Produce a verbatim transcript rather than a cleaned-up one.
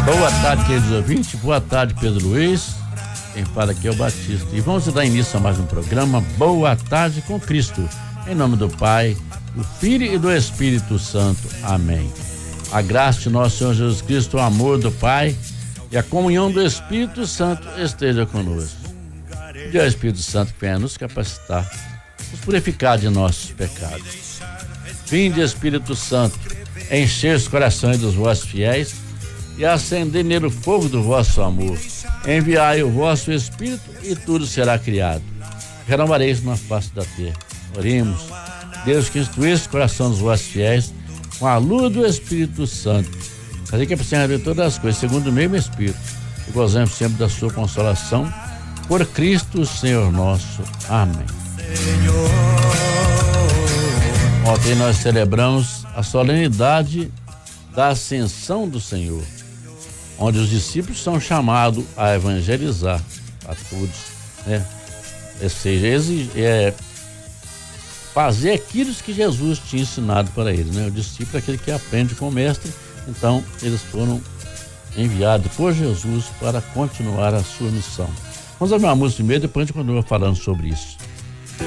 Boa tarde, queridos ouvintes. Boa tarde, Pedro Luiz. Quem fala aqui é o Batista. E vamos dar início a mais um programa Boa Tarde com Cristo. Em nome do Pai, do Filho e do Espírito Santo. Amém. A graça de nosso Senhor Jesus Cristo, o amor do Pai e a comunhão do Espírito Santo esteja conosco. E o Espírito Santo que venha nos capacitar, nos purificar de nossos pecados. Vinde, Espírito Santo, encher os corações dos vossos fiéis e acender nele o fogo do vosso amor. Enviai o vosso Espírito e tudo será criado. Renovareis na face da terra. Oremos. Deus, que instruísse o coração dos vossos fiéis com a luz do Espírito Santo. Fazer que apreciemos de todas as coisas, segundo o mesmo Espírito. E gozemos sempre da sua consolação. Por Cristo, Senhor nosso. Amém. Ontem nós celebramos a solenidade da Ascensão do Senhor, onde os discípulos são chamados a evangelizar a todos, né? Ou seja, é, fazer aquilo que Jesus tinha ensinado para eles, né? O discípulo é aquele que aprende com o mestre, então eles foram enviados por Jesus para continuar a sua missão. Vamos ouvir uma música primeiro, depois a gente continua falando sobre isso.